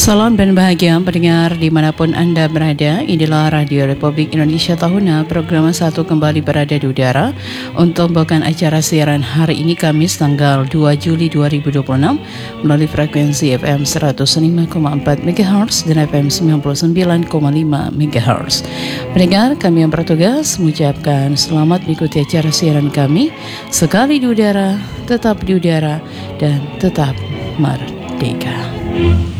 Salam dan bahagia pendengar dimanapun Anda berada. Inilah Radio Republik Indonesia Tahuna. Program 1 kembali berada di udara untuk membawakan acara siaran hari ini Kamis tanggal 2 Juli 2026 melalui frekuensi FM 105,4 MHz dan FM 99,5 MHz. Pendengar, kami yang bertugas mengucapkan selamat mengikuti acara siaran kami. Sekali di udara, tetap di udara, dan tetap merdeka.